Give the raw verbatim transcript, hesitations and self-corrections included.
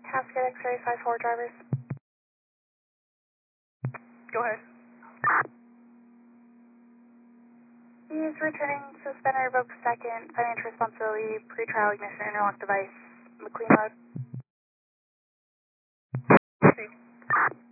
Cascade X-ray five four drivers. Go ahead. He is returning suspended revoked second, financial responsibility, pre-trial ignition interlock device, McLean mode. See.